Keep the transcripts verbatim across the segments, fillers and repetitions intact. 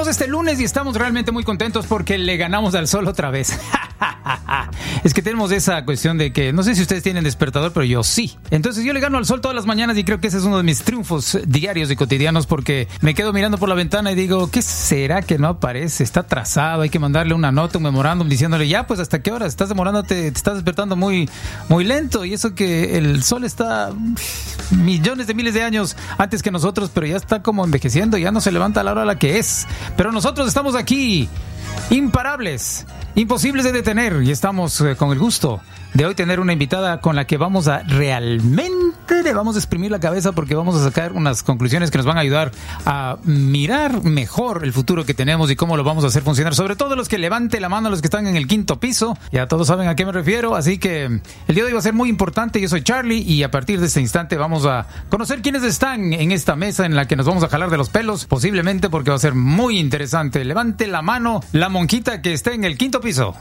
Iniciamos este lunes y estamos realmente muy contentos porque le ganamos al sol otra vez. Es que tenemos esa cuestión de que, no sé si ustedes tienen despertador, pero yo sí. Entonces yo le gano al sol todas las mañanas y creo que ese es uno de mis triunfos diarios y cotidianos, porque me quedo mirando por la ventana y digo, ¿qué será que no aparece? Está atrasado, hay que mandarle una nota, un memorándum diciéndole, ya, pues ¿hasta qué hora? Estás demorándote, te estás despertando muy, muy lento, y eso que el sol está millones de miles de años antes que nosotros, pero ya está como envejeciendo, ya no se levanta a la hora a la que es. Pero nosotros estamos aquí, imparables, imposibles de detener, y estamos eh, con el gusto de hoy tener una invitada con la que vamos a realmente le vamos a exprimir la cabeza, porque vamos a sacar unas conclusiones que nos van a ayudar a mirar mejor el futuro que tenemos y cómo lo vamos a hacer funcionar. Sobre todo los que levante la mano, los que están en el quinto piso, ya todos saben a qué me refiero. Así que el día de hoy va a ser muy importante. Yo soy Charlie y a partir de este instante vamos a conocer quiénes están en esta mesa en la que nos vamos a jalar de los pelos, posiblemente, porque va a ser muy interesante. Levante la mano la monjita que esté en el quinto piso.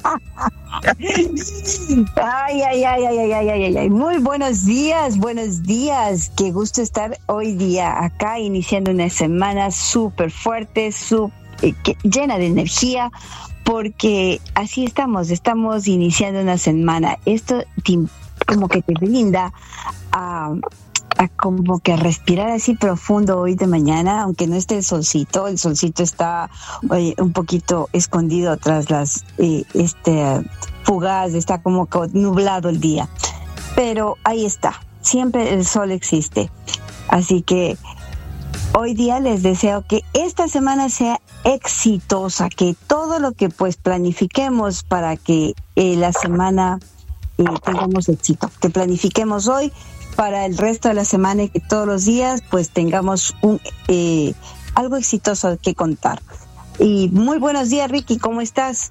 Ay, ay, ay, ay, ay, ay, ay, ay. Muy buenos días, buenos días. Qué gusto estar hoy día acá, iniciando una semana súper fuerte, súper, eh, llena de energía, porque así estamos, estamos iniciando una semana. Esto te, como que te brinda a... A como que respirar así profundo hoy de mañana, aunque no esté el solcito. El solcito está eh, un poquito escondido tras las eh, este fugaz, está como nublado el día, pero ahí está, siempre el sol existe. Así que hoy día les deseo que esta semana sea exitosa, que todo lo que pues planifiquemos para que eh, la semana eh, tengamos éxito, que planifiquemos hoy para el resto de la semana y que todos los días pues tengamos un eh, algo exitoso que contar. Y muy buenos días, Ricky, ¿cómo estás?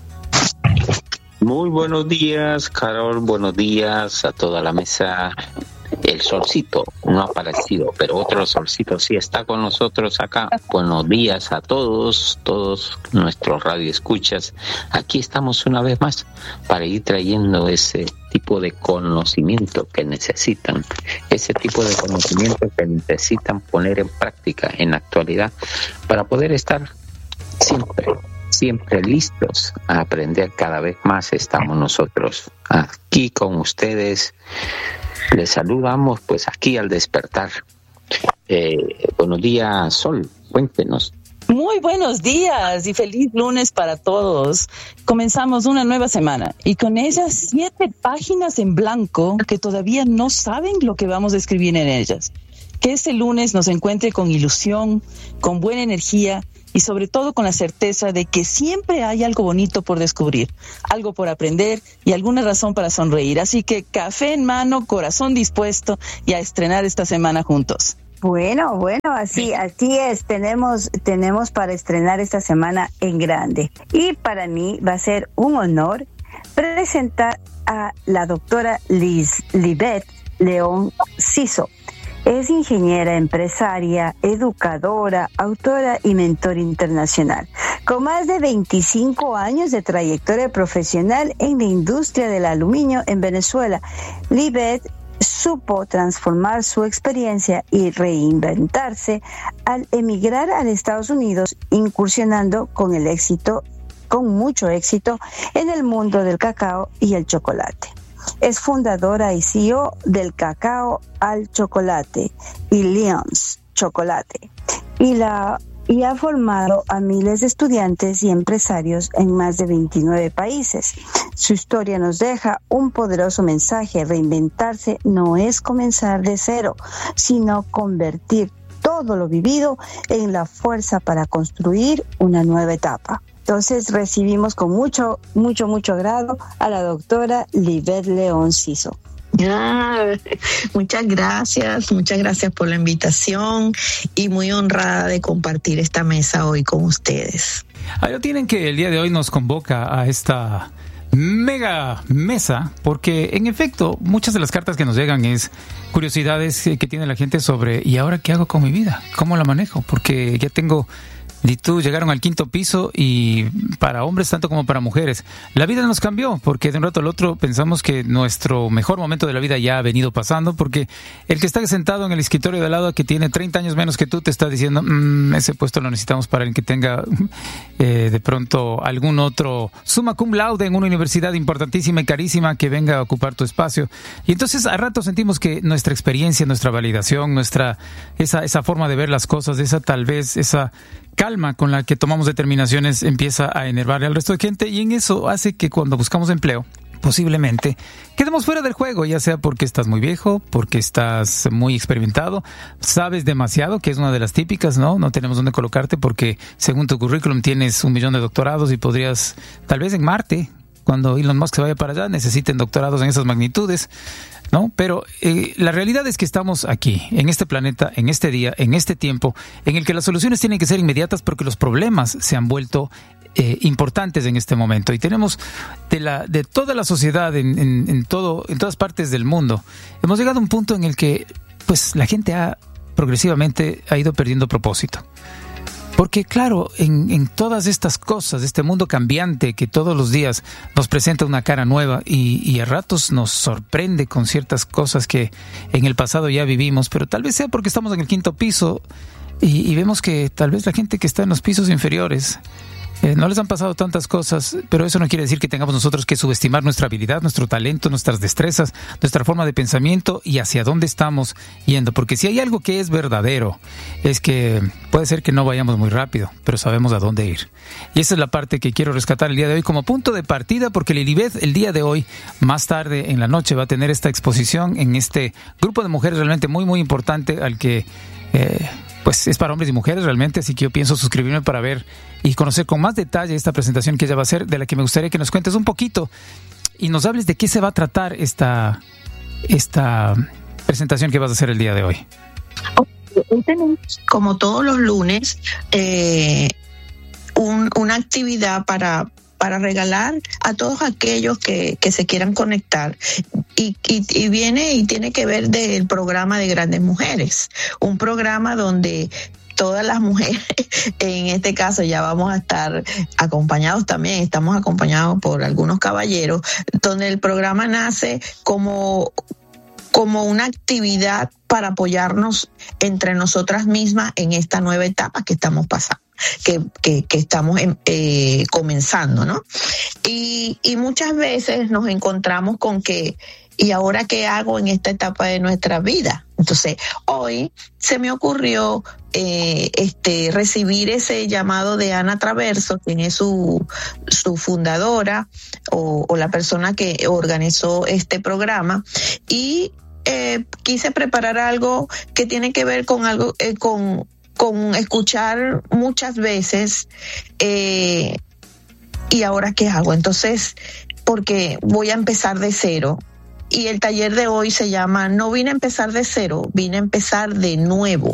Muy buenos días, Carol, buenos días a toda la mesa. El solcito no ha aparecido, pero otro solcito sí está con nosotros acá. Buenos días a todos, todos nuestros radioescuchas. Aquí estamos una vez más para ir trayendo ese tipo de conocimiento que necesitan, ese tipo de conocimiento que necesitan poner en práctica en la actualidad para poder estar siempre, siempre listos a aprender. Cada vez más estamos nosotros aquí con ustedes. Les saludamos pues aquí al despertar. Eh, buenos días, Sol, cuéntenos. Muy buenos días y feliz lunes para todos. Comenzamos una nueva semana y con ellas siete páginas en blanco que todavía no saben lo que vamos a escribir en ellas. Que este lunes nos encuentre con ilusión, con buena energía y sobre todo con la certeza de que siempre hay algo bonito por descubrir, algo por aprender y alguna razón para sonreír. Así que café en mano, corazón dispuesto y a estrenar esta semana juntos. Bueno, bueno, así, así es. Tenemos, tenemos para estrenar esta semana en grande. Y para mí va a ser un honor presentar a la doctora Liz Libet León Ciso. Es ingeniera, empresaria, educadora, autora y mentor internacional. Con más de veinticinco años de trayectoria profesional en la industria del aluminio en Venezuela, Libet supo transformar su experiencia y reinventarse al emigrar a Estados Unidos, incursionando con el éxito, con mucho éxito, en el mundo del cacao y el chocolate. Es fundadora y C E O del Cacao al Chocolate y Leon's Chocolate y, la, y ha formado a miles de estudiantes y empresarios en más de veintinueve países. Su historia nos deja un poderoso mensaje: reinventarse no es comenzar de cero, sino convertir todo lo vivido en la fuerza para construir una nueva etapa. Entonces recibimos con mucho, mucho, mucho agrado a la doctora Libet León Ciso. Ah, muchas gracias, muchas gracias por la invitación y muy honrada de compartir esta mesa hoy con ustedes. Ahí lo tienen, que el día de hoy nos convoca a esta mega mesa, porque en efecto muchas de las cartas que nos llegan es curiosidades que tiene la gente sobre ¿y ahora qué hago con mi vida? ¿Cómo la manejo? Porque ya tengo di tú, llegaron al quinto piso y para hombres tanto como para mujeres. La vida nos cambió porque de un rato al otro pensamos que nuestro mejor momento de la vida ya ha venido pasando, porque el que está sentado en el escritorio de al lado que tiene treinta años menos que tú te está diciendo mmm, ese puesto lo necesitamos para el que tenga eh, de pronto algún otro summa cum laude en una universidad importantísima y carísima que venga a ocupar tu espacio. Y entonces a rato sentimos que nuestra experiencia, nuestra validación, nuestra esa, esa forma de ver las cosas, esa tal vez esa calma con la que tomamos determinaciones empieza a enervar al resto de gente, y en eso hace que cuando buscamos empleo posiblemente quedemos fuera del juego, ya sea porque estás muy viejo, porque estás muy experimentado, sabes demasiado, que es una de las típicas, ¿no? No tenemos dónde colocarte porque según tu currículum tienes un millón de doctorados y podrías, tal vez en Marte, cuando Elon Musk se vaya para allá, necesiten doctorados en esas magnitudes, ¿no? Pero eh, la realidad es que estamos aquí, en este planeta, en este día, en este tiempo, en el que las soluciones tienen que ser inmediatas porque los problemas se han vuelto eh, importantes en este momento. Y tenemos de la de toda la sociedad, en, en, en, todo, en todas partes del mundo, hemos llegado a un punto en el que pues la gente ha progresivamente ha ido perdiendo propósito. Porque claro, en, en todas estas cosas, este mundo cambiante que todos los días nos presenta una cara nueva y, y a ratos nos sorprende con ciertas cosas que en el pasado ya vivimos, pero tal vez sea porque estamos en el quinto piso y, y vemos que tal vez la gente que está en los pisos inferiores Eh, no les han pasado tantas cosas, pero eso no quiere decir que tengamos nosotros que subestimar nuestra habilidad, nuestro talento, nuestras destrezas, nuestra forma de pensamiento y hacia dónde estamos yendo. Porque si hay algo que es verdadero, es que puede ser que no vayamos muy rápido, pero sabemos a dónde ir. Y esa es la parte que quiero rescatar el día de hoy como punto de partida, porque Lilibet el día de hoy, más tarde en la noche, va a tener esta exposición en este grupo de mujeres realmente muy, muy importante al que... Eh, pues es para hombres y mujeres realmente, así que yo pienso suscribirme para ver y conocer con más detalle esta presentación que ella va a hacer, de la que me gustaría que nos cuentes un poquito y nos hables de qué se va a tratar esta, esta presentación que vas a hacer el día de hoy. Hoy tenemos, como todos los lunes, eh, un, una actividad para... para regalar a todos aquellos que, que se quieran conectar. Y, y, y viene y tiene que ver del programa de Grandes Mujeres, un programa donde todas las mujeres, en este caso ya vamos a estar acompañados también, estamos acompañados por algunos caballeros, donde el programa nace como... como una actividad para apoyarnos entre nosotras mismas en esta nueva etapa que estamos pasando, que, que, que estamos eh, comenzando, ¿no? Y, y muchas veces nos encontramos con que, ¿y ahora qué hago en esta etapa de nuestra vida? Entonces, hoy se me ocurrió eh, este recibir ese llamado de Ana Traverso, quien es su, su fundadora o, o la persona que organizó este programa, y Eh, quise preparar algo que tiene que ver con algo, eh, con, con escuchar muchas veces, eh, ¿y ahora qué hago? Entonces, porque voy a empezar de cero. Y el taller de hoy se llama No vine a empezar de cero, vine a empezar de nuevo.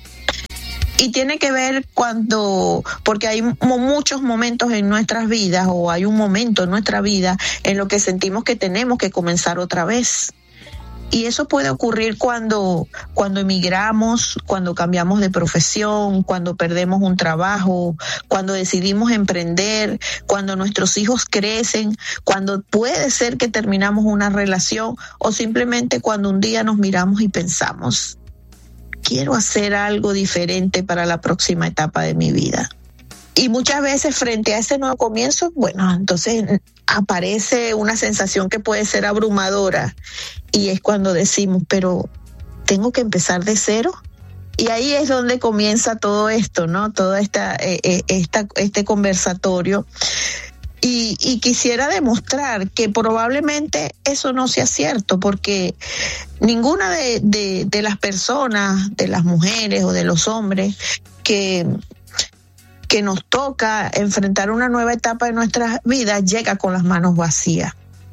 Y tiene que ver cuando, porque hay muchos momentos en nuestras vidas, o hay un momento en nuestra vida en lo que sentimos que tenemos que comenzar otra vez. Y eso puede ocurrir cuando, cuando emigramos, cuando cambiamos de profesión, cuando perdemos un trabajo, cuando decidimos emprender, cuando nuestros hijos crecen, cuando puede ser que terminamos una relación, o simplemente cuando un día nos miramos y pensamos, quiero hacer algo diferente para la próxima etapa de mi vida. Y muchas veces frente a ese nuevo comienzo, bueno, entonces aparece una sensación que puede ser abrumadora, y es cuando decimos, pero ¿tengo que empezar de cero? Y ahí es donde comienza todo esto, ¿no? Todo esta, eh, esta, este conversatorio. Y, y quisiera demostrar que probablemente eso no sea cierto, porque ninguna de, de, de las personas, de las mujeres o de los hombres que... que nos toca enfrentar una nueva etapa de nuestras vidas, llega con las manos vacías.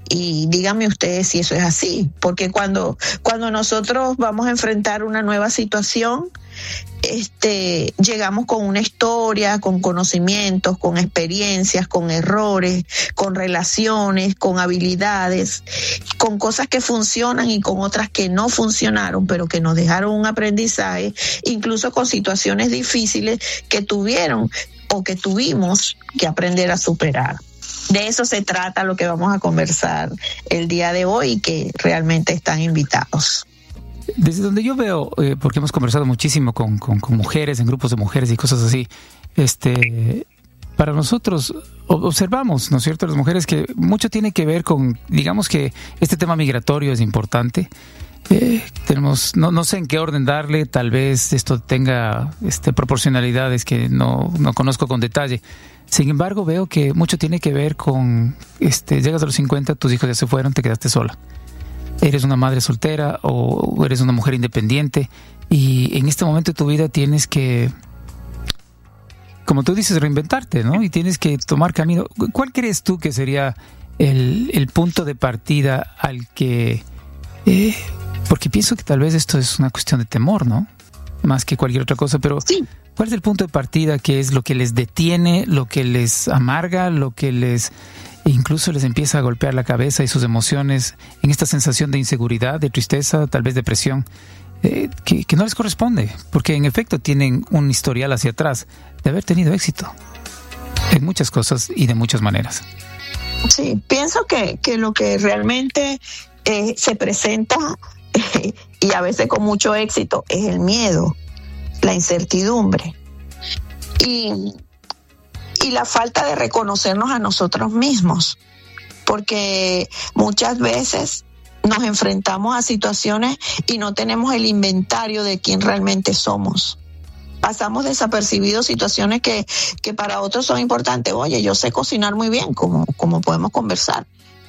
y díganme ustedes si eso es así, porque cuando, cuando nosotros vamos a enfrentar una nueva situación, este, llegamos con una historia, con conocimientos, con experiencias, con errores, con relaciones, con habilidades, con cosas que funcionan y con otras que no funcionaron, pero que nos dejaron un aprendizaje, incluso con situaciones difíciles que tuvieron o que tuvimos que aprender a superar. De eso se trata lo que vamos a conversar el día de hoy y que realmente están invitados. Desde donde yo veo, eh, porque hemos conversado muchísimo con, con, con mujeres, en grupos de mujeres y cosas así, este, para nosotros observamos, ¿no es cierto?, las mujeres, que mucho tiene que ver con, digamos que este tema migratorio es importante. Eh, tenemos, no, no sé en qué orden darle, tal vez esto tenga este, proporcionalidades que no, no conozco con detalle. Sin embargo, veo que mucho tiene que ver con, este, llegas a los cincuenta, tus hijos ya se fueron, te quedaste sola. Eres una madre soltera o eres una mujer independiente y en este momento de tu vida tienes que, como tú dices, reinventarte, ¿no? Y tienes que tomar camino. ¿Cuál crees tú que sería el, el punto de partida al que... Eh, porque pienso que tal vez esto es una cuestión de temor, ¿no? Más que cualquier otra cosa, pero sí. ¿Cuál es el punto de partida que es lo que les detiene, lo que les amarga, lo que les... incluso les empieza a golpear la cabeza y sus emociones en esta sensación de inseguridad, de tristeza, tal vez depresión, eh, que, que no les corresponde? Porque en efecto tienen un historial hacia atrás de haber tenido éxito en muchas cosas y de muchas maneras. Sí, pienso que, que lo que realmente eh, se presenta eh, y a veces con mucho éxito es el miedo, la incertidumbre y, y la falta de reconocernos a nosotros mismos, porque muchas veces nos enfrentamos a situaciones y no tenemos el inventario de quién realmente somos. Pasamos desapercibidos situaciones que, que para otros son importantes. Oye, yo sé cocinar muy bien, como, como podemos conversar.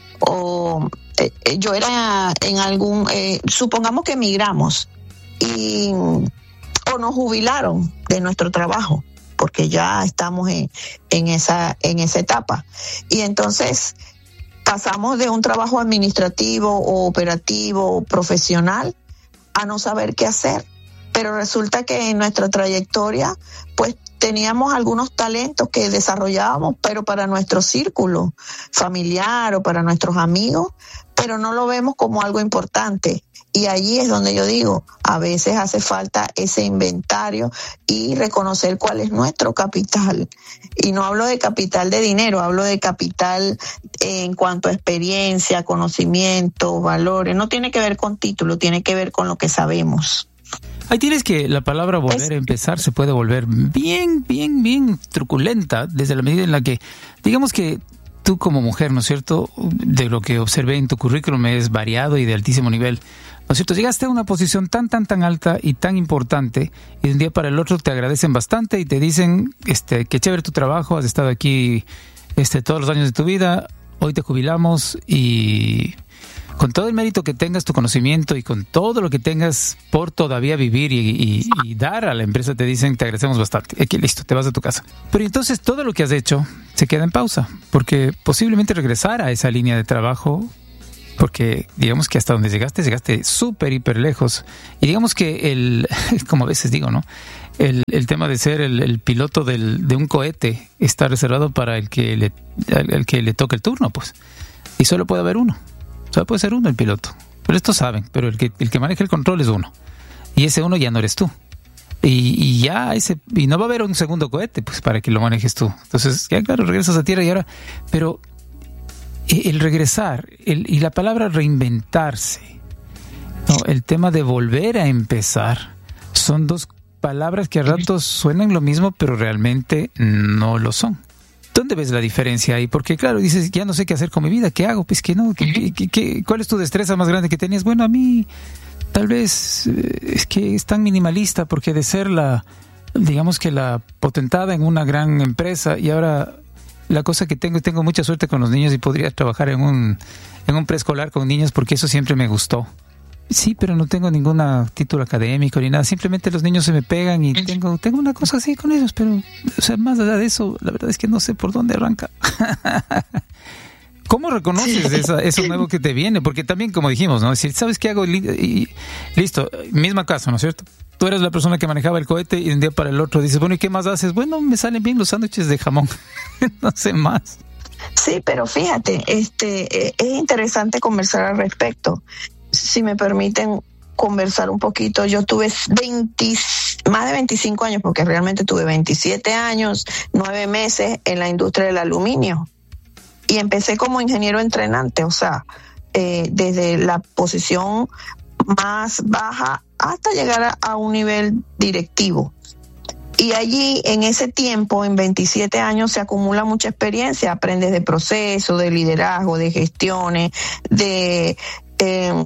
O eh, yo era en algún, eh, supongamos que emigramos y, o nos jubilaron de nuestro trabajo, porque ya estamos en, en, esa, en esa etapa. Y entonces pasamos de un trabajo administrativo o operativo o profesional a no saber qué hacer. Pero resulta que en nuestra trayectoria, pues teníamos algunos talentos que desarrollábamos, pero para nuestro círculo familiar o para nuestros amigos, pero no lo vemos como algo importante. Y allí es donde yo digo, a veces hace falta ese inventario y reconocer cuál es nuestro capital. Y no hablo de capital de dinero, hablo de capital en cuanto a experiencia, conocimiento, valores. No tiene que ver con título, tiene que ver con lo que sabemos. Ahí tienes que la palabra volver a empezar se puede volver bien, bien, bien truculenta desde la medida en la que, digamos que tú como mujer, ¿no es cierto?, de lo que observé en tu currículum es variado y de altísimo nivel, ¿no es cierto?, llegaste a una posición tan, tan, tan alta y tan importante y de un día para el otro te agradecen bastante y te dicen, este, qué chévere tu trabajo, has estado aquí este, todos los años de tu vida, hoy te jubilamos y... con todo el mérito que tengas, tu conocimiento y con todo lo que tengas por todavía vivir y, y, y dar a la empresa, te dicen, te agradecemos bastante. Aquí, listo, te vas a tu casa. Pero entonces todo lo que has hecho se queda en pausa, porque posiblemente regresar a esa línea de trabajo, porque digamos que hasta donde llegaste, llegaste súper, hiper lejos. Y digamos que el, como a veces digo, ¿no? El, el tema de ser el, el piloto del, de un cohete está reservado para el que le, el, el que le toque el turno, pues. Y solo puede haber uno. O sea, puede ser uno el piloto. Pero estos saben, pero el que el que maneja el control es uno. Y ese uno ya no eres tú. Y, y ya ese y no va a haber un segundo cohete, pues, para que lo manejes tú. Entonces, ya claro, regresas a tierra y ahora... Pero el regresar, el, y la palabra reinventarse, ¿no? El tema de volver a empezar, son dos palabras que a ratos suenan lo mismo, pero realmente no lo son. ¿Dónde ves la diferencia ahí? Porque claro, dices, ya no sé qué hacer con mi vida, ¿qué hago? Pues que no, ¿qué, qué, qué, ¿cuál es tu destreza más grande que tenías? Bueno, a mí tal vez eh, es que es tan minimalista, porque de ser la, digamos que la potentada en una gran empresa, y ahora la cosa que tengo, tengo mucha suerte con los niños y podría trabajar en un, en un preescolar con niños porque eso siempre me gustó. Sí, pero no tengo ningún título académico ni nada. Simplemente los niños se me pegan y tengo tengo una cosa así con ellos, pero o sea, más allá de eso, la verdad es que no sé por dónde arranca. ¿Cómo reconoces esa, eso nuevo que te viene? Porque también, como dijimos, ¿no? Es decir, ¿sabes qué hago? Y listo, misma caso, ¿no es cierto? Tú eres la persona que manejaba el cohete y de un día para el otro dices, bueno, ¿y qué más haces? Bueno, me salen bien los sándwiches de jamón. No sé más. Sí, pero fíjate, este, eh, es interesante conversar al respecto. Si me permiten conversar un poquito, yo tuve veinte, más de veinticinco años, porque realmente tuve veintisiete años, nueve meses en la industria del aluminio. Y empecé como ingeniero entrenante, o sea, eh, desde la posición más baja hasta llegar a, a un nivel directivo. Y allí, en ese tiempo, en veintisiete años, se acumula mucha experiencia. Aprendes de procesos, de liderazgo, de gestiones, de, eh,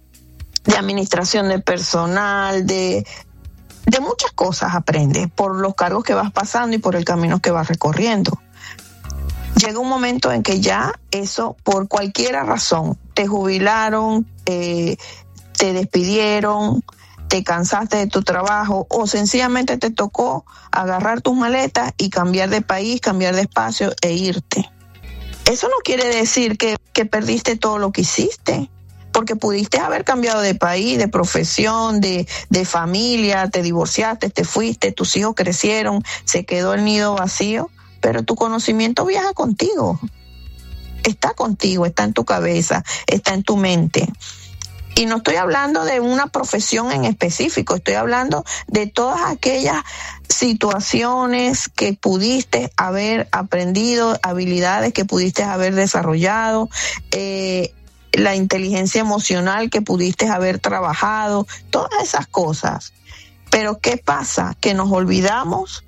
de administración de personal, de, de muchas cosas aprendes por los cargos que vas pasando y por el camino que vas recorriendo. Llega un momento en que ya eso, por cualquier razón, te jubilaron, eh, te despidieron, te cansaste de tu trabajo o sencillamente te tocó agarrar tus maletas y cambiar de país, cambiar de espacio e irte. Eso no quiere decir que, que perdiste todo lo que hiciste, porque pudiste haber cambiado de país, de profesión, de, de familia, te divorciaste, te fuiste, tus hijos crecieron, se quedó el nido vacío, pero tu conocimiento viaja contigo, está contigo, está en tu cabeza, está en tu mente. Y no estoy hablando de una profesión en específico, estoy hablando de todas aquellas situaciones que pudiste haber aprendido, habilidades que pudiste haber desarrollado, eh, la inteligencia emocional que pudiste haber trabajado, todas esas cosas. Pero ¿qué pasa? Que nos olvidamos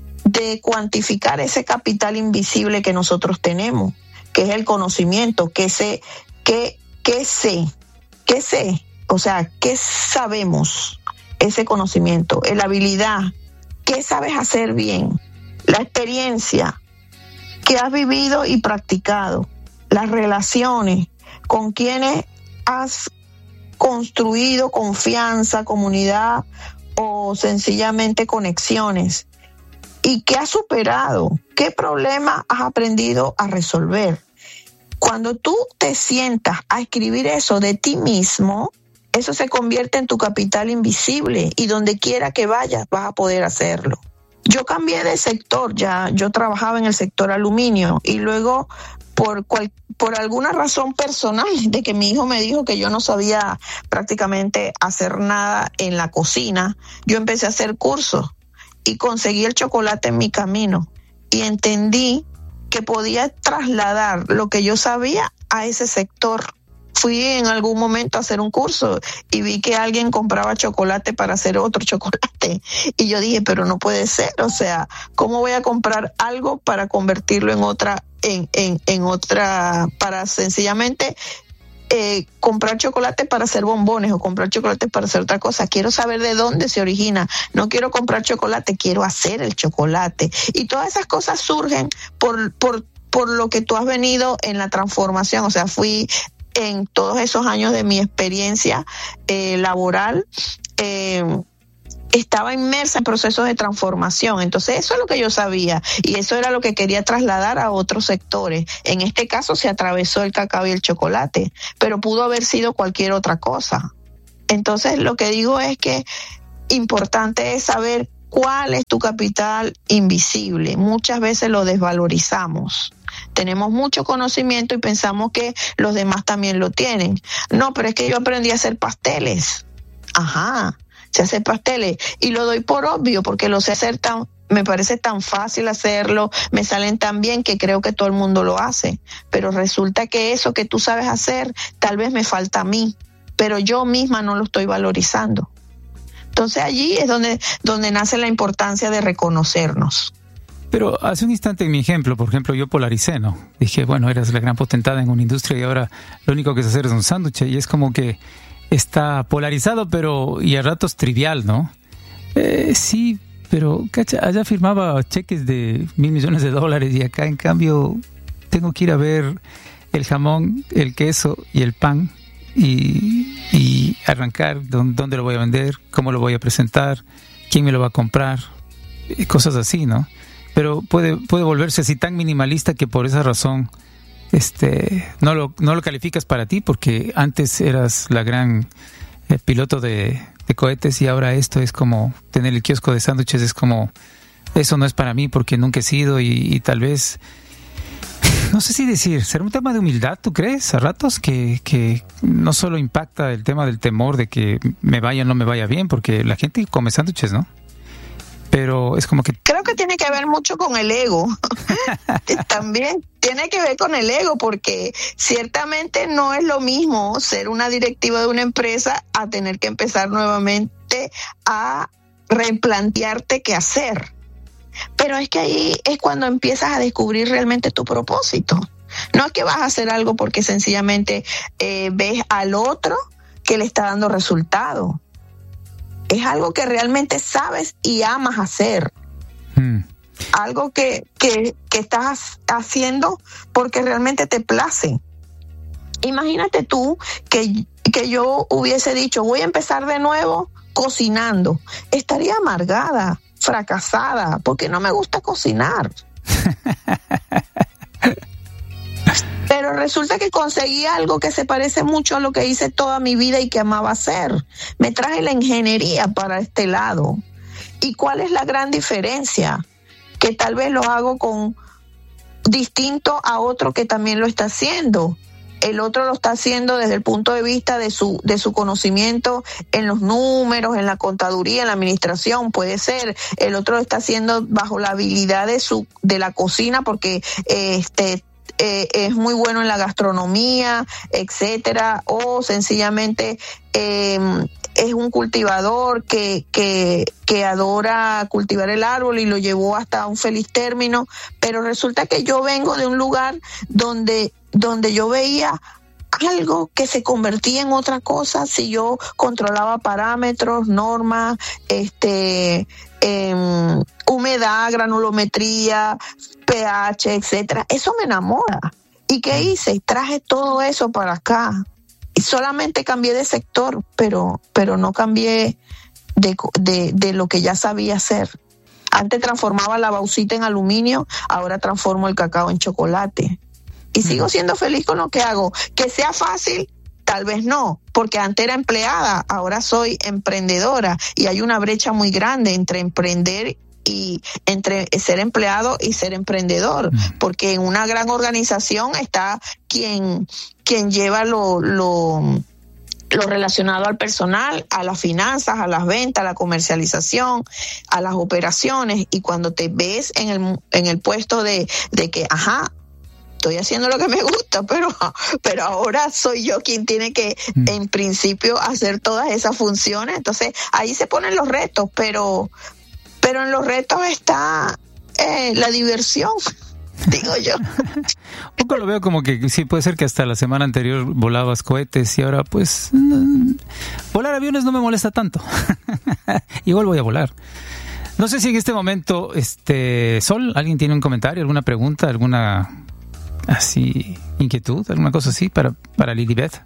de cuantificar ese capital invisible que nosotros tenemos, que es el conocimiento, que sé, que, que sé, que sé, o sea, ¿qué sabemos? Ese conocimiento, la habilidad, ¿qué sabes hacer bien? La experiencia que has vivido y practicado, las relaciones con quienes has construido confianza, comunidad o sencillamente conexiones. ¿Y qué has superado? ¿Qué problema has aprendido a resolver? Cuando tú te sientas a escribir eso de ti mismo, eso se convierte en tu capital invisible y donde quiera que vayas vas a poder hacerlo. Yo cambié de sector, ya yo trabajaba en el sector aluminio y luego por cual, por alguna razón personal de que mi hijo me dijo que yo no sabía prácticamente hacer nada en la cocina, yo empecé a hacer cursos y conseguí el chocolate en mi camino y entendí que podía trasladar lo que yo sabía a ese sector. Fui en algún momento a hacer un curso y vi que alguien compraba chocolate para hacer otro chocolate. Y yo dije, pero no puede ser, o sea, ¿cómo voy a comprar algo para convertirlo en otra, en, en, en otra, para sencillamente eh, comprar chocolate para hacer bombones o comprar chocolate para hacer otra cosa? Quiero saber de dónde se origina. No quiero comprar chocolate, quiero hacer el chocolate. Y todas esas cosas surgen por, por, por lo que tú has venido en la transformación. O sea, fui en todos esos años de mi experiencia eh, laboral, eh, estaba inmersa en procesos de transformación. Entonces eso es lo que yo sabía y eso era lo que quería trasladar a otros sectores. En este caso se atravesó el cacao y el chocolate, pero pudo haber sido cualquier otra cosa. Entonces lo que digo es que importante es saber cuál es tu capital invisible. Muchas veces lo desvalorizamos. Tenemos mucho conocimiento y pensamos que los demás también lo tienen. No, pero es que yo aprendí a hacer pasteles. Ajá, sé hacer pasteles y lo doy por obvio porque lo sé hacer tan, me parece tan fácil hacerlo, me salen tan bien que creo que todo el mundo lo hace. Pero resulta que eso que tú sabes hacer tal vez me falta a mí, pero yo misma no lo estoy valorizando. Entonces allí es donde, donde nace la importancia de reconocernos. Pero hace un instante en mi ejemplo, por ejemplo, yo polaricé, ¿no? Dije, bueno, eras la gran potentada en una industria y ahora lo único que es hacer es un sándwich y es como que está polarizado, pero y a ratos trivial, ¿no? Eh, sí, pero cacha, allá firmaba cheques de mil millones de dólares y acá en cambio tengo que ir a ver el jamón, el queso y el pan y, y arrancar dónde, dónde lo voy a vender, cómo lo voy a presentar, quién me lo va a comprar, y cosas así, ¿no? Pero puede, puede volverse así tan minimalista que por esa razón este, no lo, no lo calificas para ti porque antes eras la gran eh, piloto de, de cohetes y ahora esto es como tener el kiosco de sándwiches, es como, eso no es para mí porque nunca he sido y, y tal vez, no sé si decir, ¿será un tema de humildad, tú crees, a ratos? Que, que no solo impacta el tema del temor de que me vaya o no me vaya bien, porque la gente come sándwiches, ¿no? Pero es como que... Creo que tiene que ver mucho con el ego. También tiene que ver con el ego, porque ciertamente no es lo mismo ser una directiva de una empresa a tener que empezar nuevamente a replantearte qué hacer. Pero es que ahí es cuando empiezas a descubrir realmente tu propósito. No es que vas a hacer algo porque sencillamente eh, ves al otro que le está dando resultado. Es algo que realmente sabes y amas hacer. Mm. Algo que, que, que estás haciendo porque realmente te place. Imagínate tú que, que yo hubiese dicho, voy a empezar de nuevo cocinando. Estaría amargada, fracasada, porque no me gusta cocinar. Pero resulta que conseguí algo que se parece mucho a lo que hice toda mi vida y que amaba hacer. Me traje la ingeniería para este lado. ¿Y cuál es la gran diferencia? Que tal vez lo hago con distinto a otro que también lo está haciendo. El otro lo está haciendo desde el punto de vista de su de su conocimiento en los números, en la contaduría, en la administración, puede ser. El otro lo está haciendo bajo la habilidad de su de la cocina porque eh, este eh, es muy bueno en la gastronomía, etcétera, o sencillamente eh, es un cultivador que que que adora cultivar el árbol y lo llevó hasta un feliz término, pero resulta que yo vengo de un lugar donde donde yo veía algo que se convertía en otra cosa si yo controlaba parámetros, normas, este, eh, humedad, granulometría, pH, etcétera. Eso me enamora. ¿Y qué hice? Traje todo eso para acá. Y solamente cambié de sector, pero, pero no cambié de, de, de lo que ya sabía hacer. Antes transformaba la bauxita en aluminio, ahora transformo el cacao en chocolate. Y sigo siendo feliz con lo que hago. Que sea fácil, tal vez no, porque antes era empleada, ahora soy emprendedora y hay una brecha muy grande entre emprender y entre ser empleado y ser emprendedor, porque en una gran organización está quien, quien lleva lo, lo, lo relacionado al personal, a las finanzas, a las ventas, a la comercialización, a las operaciones, y cuando te ves en el, en el puesto de, de que, ajá, estoy haciendo lo que me gusta, pero, pero ahora soy yo quien tiene que, mm. en principio, hacer todas esas funciones. Entonces, ahí se ponen los retos, pero, pero en los retos está eh, la diversión, digo yo. Un poco lo veo como que sí, puede ser que hasta la semana anterior volabas cohetes y ahora, pues, no, volar aviones no me molesta tanto. Igual voy a volar. No sé si en este momento, este Sol, ¿alguien tiene un comentario, alguna pregunta, alguna... así, inquietud, alguna cosa así para, para Lilibeth?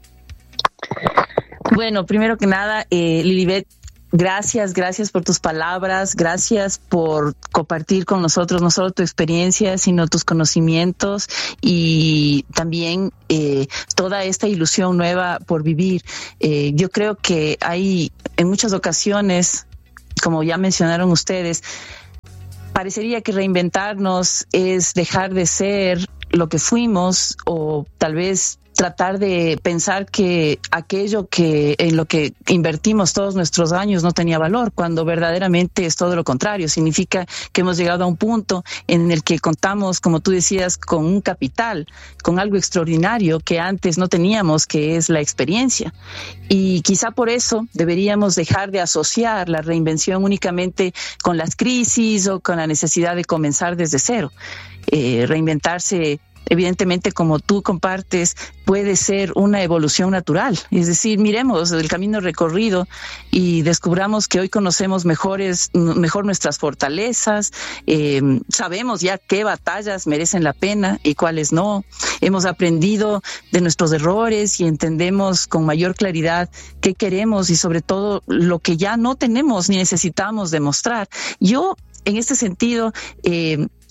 Bueno, primero que nada, eh, Lilibeth, gracias, gracias por tus palabras, gracias por compartir con nosotros no solo tu experiencia, sino tus conocimientos y también eh, toda esta ilusión nueva por vivir. Eh, yo creo que hay en muchas ocasiones, como ya mencionaron ustedes, parecería que reinventarnos es dejar de ser lo que fuimos, o tal vez tratar de pensar que aquello que en lo que invertimos todos nuestros años no tenía valor, cuando verdaderamente es todo lo contrario. Significa que hemos llegado a un punto en el que contamos, como tú decías, con un capital, con algo extraordinario que antes no teníamos, que es la experiencia. Y quizá por eso deberíamos dejar de asociar la reinvención únicamente con las crisis o con la necesidad de comenzar desde cero. Eh, reinventarse, evidentemente, como tú compartes, puede ser una evolución natural. Es decir, miremos el camino recorrido y descubramos que hoy conocemos mejores, mejor nuestras fortalezas, eh, sabemos ya qué batallas merecen la pena y cuáles no. Hemos aprendido de nuestros errores y entendemos con mayor claridad qué queremos y sobre todo lo que ya no tenemos ni necesitamos demostrar. Yo, en este sentido, eh,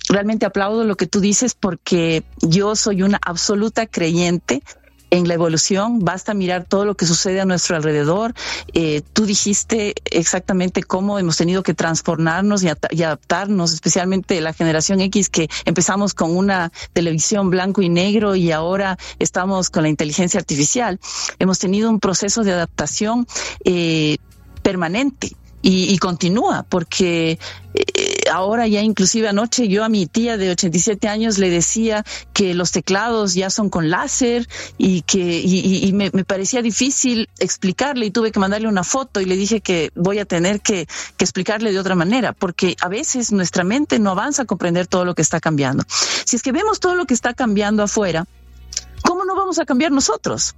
realmente aplaudo lo que tú dices porque yo soy una absoluta creyente en la evolución. Basta mirar todo lo que sucede a nuestro alrededor. Eh, tú dijiste exactamente cómo hemos tenido que transformarnos y, at- y adaptarnos, especialmente la generación X, que empezamos con una televisión blanco y negro y ahora estamos con la inteligencia artificial. Hemos tenido un proceso de adaptación eh, permanente. Y, y continúa, porque eh, ahora ya inclusive anoche yo a mi tía de ochenta y siete años le decía que los teclados ya son con láser y que y, y me, me parecía difícil explicarle y tuve que mandarle una foto y le dije que voy a tener que, que explicarle de otra manera, porque a veces nuestra mente no avanza a comprender todo lo que está cambiando. Si es que vemos todo lo que está cambiando afuera, ¿cómo no vamos a cambiar nosotros?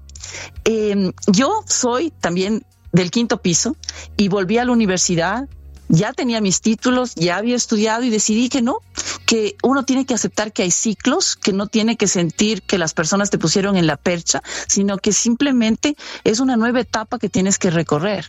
Eh, yo soy también del quinto piso y volví a la universidad, ya tenía mis títulos, ya había estudiado y decidí que no, que uno tiene que aceptar que hay ciclos, que no tiene que sentir que las personas te pusieron en la percha, sino que simplemente es una nueva etapa que tienes que recorrer.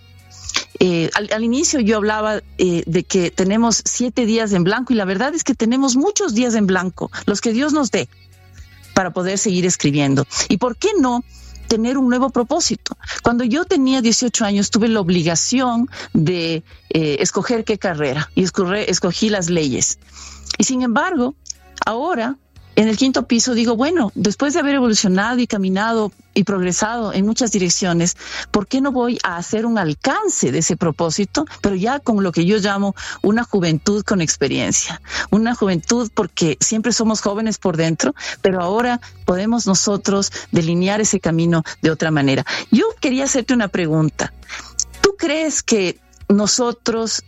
Eh, al, al inicio yo hablaba eh, de que tenemos siete días en blanco y la verdad es que tenemos muchos días en blanco, los que Dios nos dé para poder seguir escribiendo. ¿Y por qué no tener un nuevo propósito? Cuando yo tenía dieciocho años tuve la obligación de eh, escoger qué carrera y escogí, escogí las leyes. Y sin embargo, ahora en el quinto piso digo, bueno, después de haber evolucionado y caminado y progresado en muchas direcciones, ¿por qué no voy a hacer un alcance de ese propósito? Pero ya con lo que yo llamo una juventud con experiencia. Una juventud porque siempre somos jóvenes por dentro, pero ahora podemos nosotros delinear ese camino de otra manera. Yo quería hacerte una pregunta. ¿Tú crees que nosotros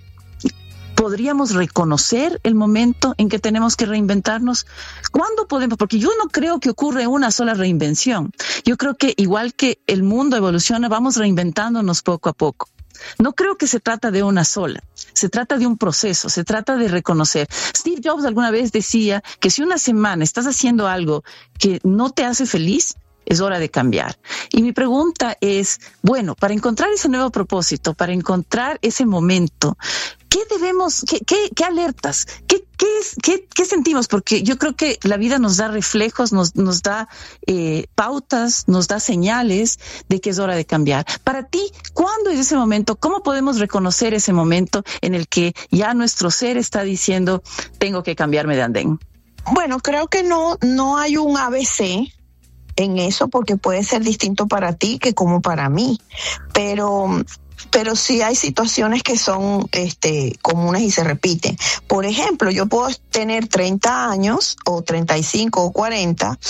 podríamos reconocer el momento en que tenemos que reinventarnos? ¿Cuándo podemos? Porque yo no creo que ocurre una sola reinvención. Yo creo que igual que el mundo evoluciona, vamos reinventándonos poco a poco. No creo que se trata de una sola. Se trata de un proceso, se trata de reconocer. Steve Jobs alguna vez decía que si una semana estás haciendo algo que no te hace feliz, es hora de cambiar. Y mi pregunta es, bueno, para encontrar ese nuevo propósito, para encontrar ese momento, ¿qué debemos, qué, qué, qué alertas, qué, qué, es, qué, qué sentimos? Porque yo creo que la vida nos da reflejos, nos, nos da eh, pautas, nos da señales de que es hora de cambiar. Para ti, ¿cuándo es ese momento? ¿Cómo podemos reconocer ese momento en el que ya nuestro ser está diciendo, tengo que cambiarme de andén? Bueno, creo que no, no hay un A B C en eso, porque puede ser distinto para ti que como para mí, pero pero sí hay situaciones que son este comunes y se repiten. Por ejemplo, yo puedo tener treinta años o treinta y cinco o cuarenta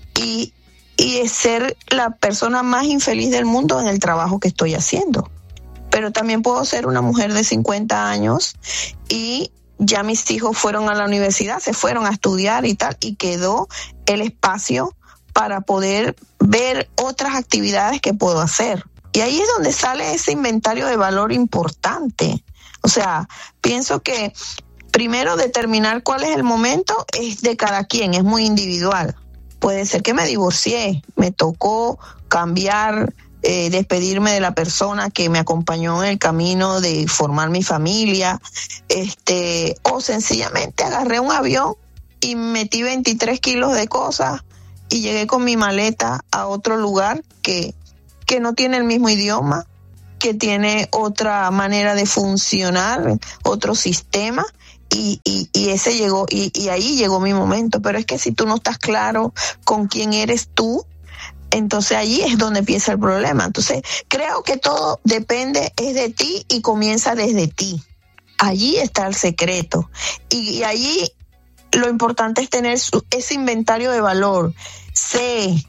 y y ser la persona más infeliz del mundo en el trabajo que estoy haciendo. Pero también puedo ser una mujer de cincuenta años y ya mis hijos fueron a la universidad, se fueron a estudiar y tal, y quedó el espacio para poder ver otras actividades que puedo hacer. Y ahí es donde sale ese inventario de valor importante. O sea, pienso que primero determinar cuál es el momento es de cada quien, es muy individual. Puede ser que me divorcié, me tocó cambiar, eh, despedirme de la persona que me acompañó en el camino de formar mi familia, este, o sencillamente agarré un avión y metí veintitrés kilos de cosas y llegué con mi maleta a otro lugar que, que no tiene el mismo idioma, que tiene otra manera de funcionar, otro sistema, y, y, y ese llegó, y, y ahí llegó mi momento. Pero es que si tú no estás claro con quién eres tú, entonces allí es donde empieza el problema. Entonces creo que todo depende, es de ti y comienza desde ti. Allí está el secreto. Y, y allí lo importante es tener su, ese inventario de valor. Sé,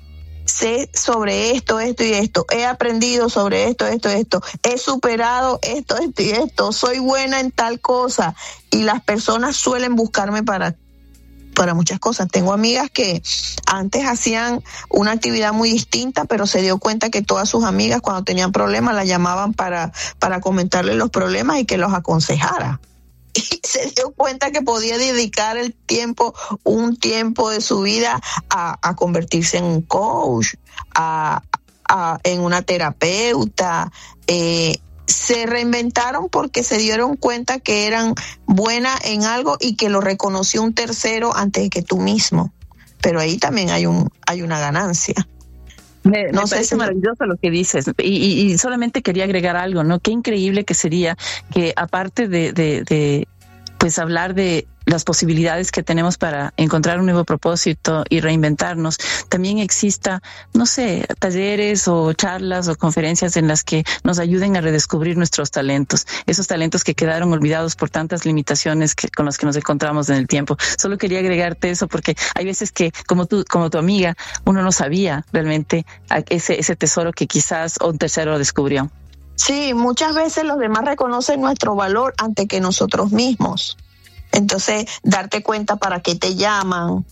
sé sobre esto, esto y esto. He aprendido sobre esto, esto, esto. He superado esto, esto y esto. Soy buena en tal cosa. Y las personas suelen buscarme para, para muchas cosas. Tengo amigas que antes hacían una actividad muy distinta, pero se dio cuenta que todas sus amigas cuando tenían problemas la llamaban para, para comentarles los problemas y que los aconsejara. Y se dio cuenta que podía dedicar el tiempo, un tiempo de su vida a, a convertirse en un coach, a, a, en una terapeuta, eh, se reinventaron porque se dieron cuenta que eran buenas en algo y que lo reconoció un tercero antes que tú mismo. Pero ahí también hay un hay una ganancia. Me, no me sé parece si... maravilloso lo que dices y, y, y solamente quería agregar algo, ¿no? Qué increíble que sería que aparte de, de, de pues hablar de las posibilidades que tenemos para encontrar un nuevo propósito y reinventarnos, también exista, no sé, talleres o charlas o conferencias en las que nos ayuden a redescubrir nuestros talentos, esos talentos que quedaron olvidados por tantas limitaciones que, con las que nos encontramos en el tiempo. Solo quería agregarte eso porque hay veces que, como tú, como tu amiga, uno no sabía realmente ese, ese tesoro que quizás un tercero descubrió. Sí, muchas veces los demás reconocen nuestro valor antes que nosotros mismos. Entonces, darte cuenta para qué te llaman,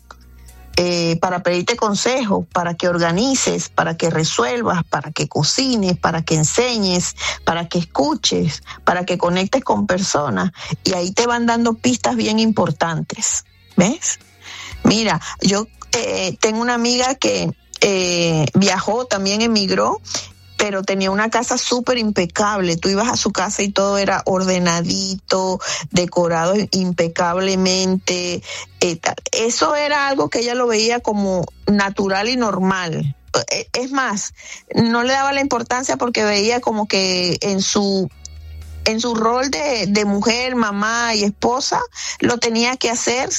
eh, para pedirte consejos, para que organices, para que resuelvas, para que cocines, para que enseñes, para que escuches, para que conectes con personas. Y ahí te van dando pistas bien importantes, ¿ves? Mira, yo eh, tengo una amiga que eh, viajó, también emigró, pero tenía una casa súper impecable. Tú ibas a su casa y todo era ordenadito, decorado impecablemente. Eh, eso era algo que ella lo veía como natural y normal. Es más, no le daba la importancia porque veía como que en su en su rol de, de mujer, mamá y esposa, lo tenía que hacer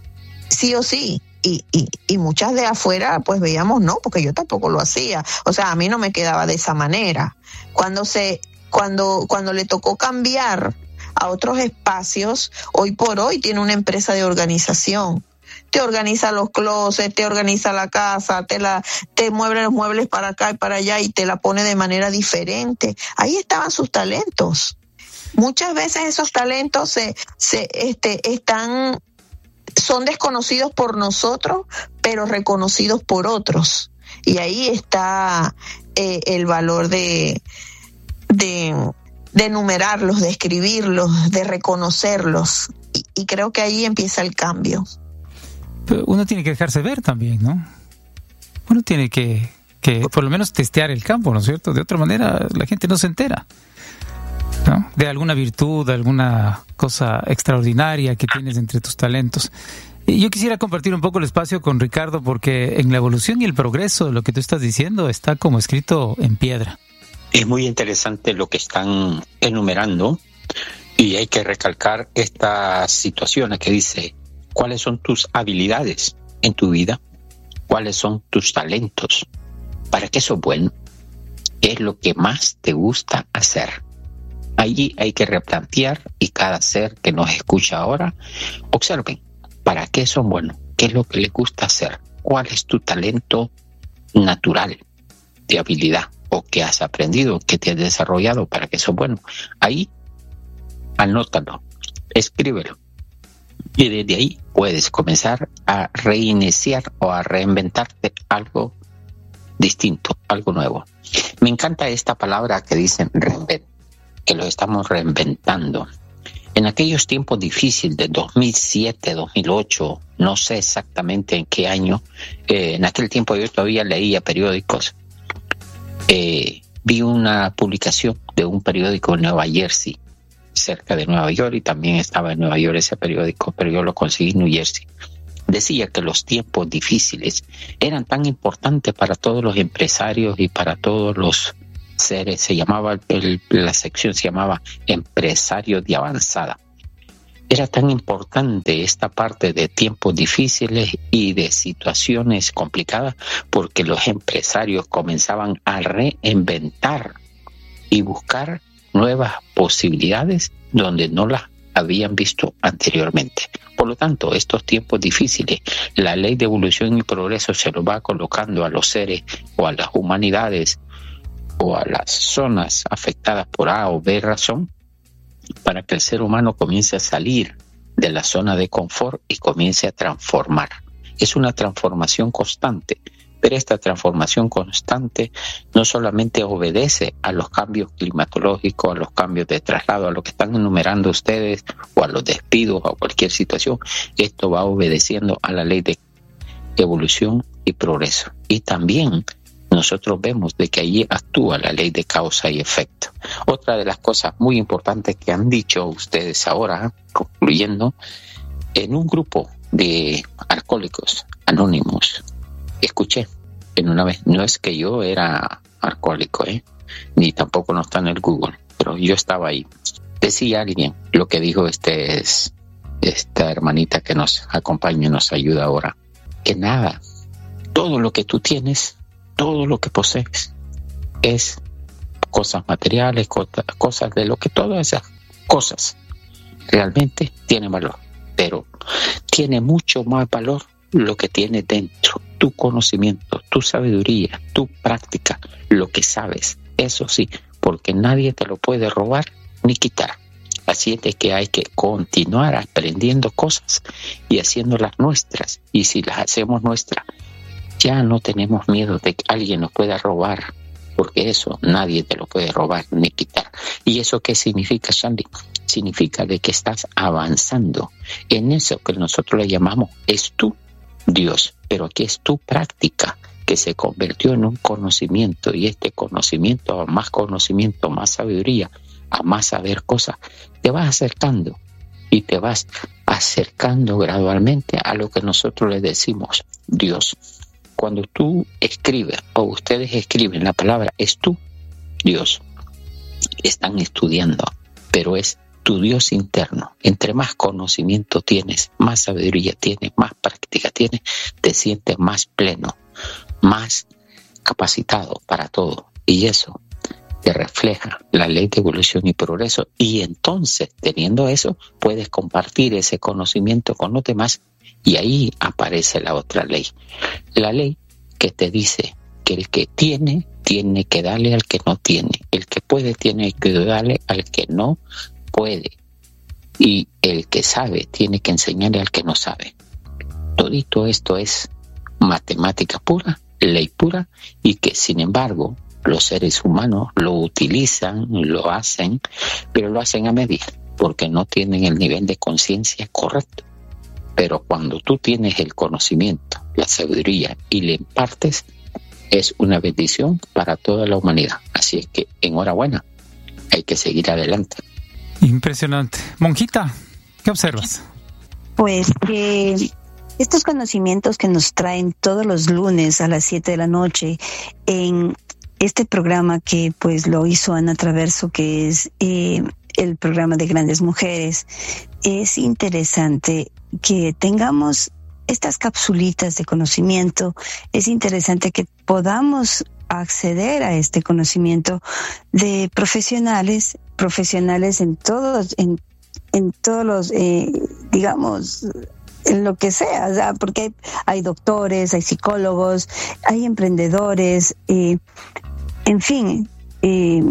sí o sí. Y, y, y muchas de afuera pues veíamos no, porque yo tampoco lo hacía. O sea, a mí no me quedaba de esa manera. Cuando se, cuando, cuando le tocó cambiar a otros espacios, hoy por hoy tiene una empresa de organización. Te organiza los closets, te organiza la casa, te la, te mueve los muebles para acá y para allá y te la pone de manera diferente. Ahí estaban sus talentos. Muchas veces esos talentos se, se, este, están son desconocidos por nosotros, pero reconocidos por otros. Y ahí está eh, el valor de, de, de enumerarlos, de escribirlos, de reconocerlos. Y, y creo que ahí empieza el cambio. Pero uno tiene que dejarse ver también, ¿no? Uno tiene que, que por lo menos testear el campo, ¿no es cierto? De otra manera la gente no se entera, ¿no? De alguna virtud, de alguna cosa extraordinaria que tienes entre tus talentos. Y yo quisiera compartir un poco el espacio con Ricardo porque en la evolución y el progreso de lo que tú estás diciendo está como escrito en piedra. Es muy interesante lo que están enumerando y hay que recalcar estas situaciones que dice, ¿cuáles son tus habilidades en tu vida? ¿Cuáles son tus talentos? ¿Para qué sos bueno? ¿Qué es lo que más te gusta hacer? Allí hay que replantear y cada ser que nos escucha ahora, observen, ¿para qué son buenos? ¿Qué es lo que les gusta hacer? ¿Cuál es tu talento natural de habilidad o que has aprendido, que te has desarrollado para que son buenos? Ahí, anótalo, escríbelo. Y desde ahí puedes comenzar a reiniciar o a reinventarte algo distinto, algo nuevo. Me encanta esta palabra que dicen reinvent, que lo estamos reinventando. En aquellos tiempos difíciles de dos mil siete, dos mil ocho, no sé exactamente en qué año, eh, en aquel tiempo yo todavía leía periódicos, eh, vi una publicación de un periódico en Nueva Jersey, cerca de Nueva York, y también estaba en Nueva York ese periódico, pero yo lo conseguí en New Jersey. Decía que los tiempos difíciles eran tan importantes para todos los empresarios y para todos los seres. Se llamaba, el, la sección se llamaba empresarios de avanzada. Era tan importante esta parte de tiempos difíciles y de situaciones complicadas porque los empresarios comenzaban a reinventar y buscar nuevas posibilidades donde no las habían visto anteriormente. Por lo tanto, estos tiempos difíciles, la ley de evolución y progreso se lo va colocando a los seres o a las humanidades o a las zonas afectadas por A o B razón para que el ser humano comience a salir de la zona de confort y comience a transformar. Es una transformación constante, pero esta transformación constante no solamente obedece a los cambios climatológicos, a los cambios de traslado, a lo que están enumerando ustedes, o a los despidos, o a cualquier situación. Esto va obedeciendo a la ley de evolución y progreso. Y también nosotros vemos de que allí actúa la ley de causa y efecto. Otra de las cosas muy importantes que han dicho ustedes ahora, concluyendo, en un grupo de alcohólicos anónimos, escuché en una vez, no es que yo era alcohólico, ¿eh? ni tampoco no está en el Google, pero yo estaba ahí. Decía alguien, lo que dijo este es, esta hermanita que nos acompaña y nos ayuda ahora, que nada, todo lo que tú tienes, todo lo que posees, es cosas materiales, cosas, cosas de lo que todas esas cosas realmente tienen valor, pero tiene mucho más valor lo que tiene dentro, tu conocimiento, tu sabiduría, tu práctica, lo que sabes, eso sí, porque nadie te lo puede robar ni quitar. Así es de que hay que continuar aprendiendo cosas y haciéndolas nuestras, y si las hacemos nuestras, ya no tenemos miedo de que alguien nos pueda robar, porque eso nadie te lo puede robar ni quitar. ¿Y eso qué significa, Shandy? Significa de que estás avanzando en eso que nosotros le llamamos es tu Dios, pero aquí es tu práctica que se convirtió en un conocimiento, y este conocimiento, a más conocimiento, más sabiduría, a más saber cosas, te vas acercando y te vas acercando gradualmente a lo que nosotros le decimos Dios. Cuando tú escribes o ustedes escriben la palabra es tu Dios, están estudiando, pero es tu Dios interno. Entre más conocimiento tienes, más sabiduría tienes, más práctica tienes, te sientes más pleno, más capacitado para todo, y eso te refleja la ley de evolución y progreso, y entonces, teniendo eso, puedes compartir ese conocimiento con los demás, y ahí aparece la otra ley, la ley que te dice que el que tiene, tiene que darle al que no tiene, el que puede, tiene que darle al que no puede, y el que sabe, tiene que enseñarle al que no sabe. Todito esto es matemática pura, ley pura, y que sin embargo los seres humanos lo utilizan, lo hacen, pero lo hacen a medida, porque no tienen el nivel de conciencia correcto. Pero cuando tú tienes el conocimiento, la sabiduría y le impartes, es una bendición para toda la humanidad. Así es que enhorabuena, hay que seguir adelante. Impresionante. Monjita, ¿qué observas? Pues que estos conocimientos que nos traen todos los lunes a las siete de la noche en este programa que pues lo hizo Ana Traverso, que es eh, el programa de Grandes Mujeres, es interesante que tengamos estas capsulitas de conocimiento, es interesante que podamos acceder a este conocimiento de profesionales, profesionales en todos, en, en todos los, eh, digamos, en lo que sea, o sea, porque hay, hay doctores, hay psicólogos, hay emprendedores, eh, en fin, eh,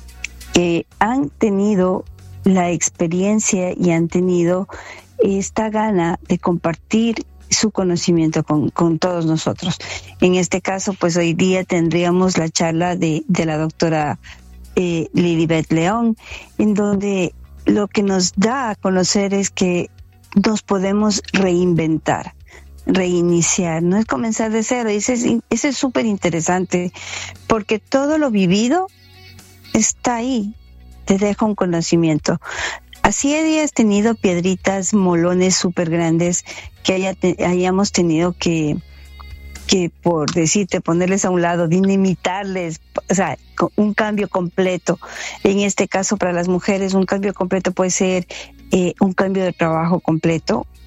que han tenido la experiencia y han tenido esta gana de compartir su conocimiento con, con todos nosotros. En este caso, pues hoy día tendríamos la charla de, de la doctora eh, Lilibet León, en donde lo que nos da a conocer es que nos podemos reinventar, reiniciar, no es comenzar de cero. Y ese es súper interesante, porque todo lo vivido está ahí, te deja un conocimiento. Así hayas tenido piedritas, molones súper grandes que haya te, hayamos tenido que, que, por decirte, ponerles a un lado, dinamitarles, o sea, un cambio completo. En este caso, para las mujeres, un cambio completo puede ser eh, un cambio de trabajo completo,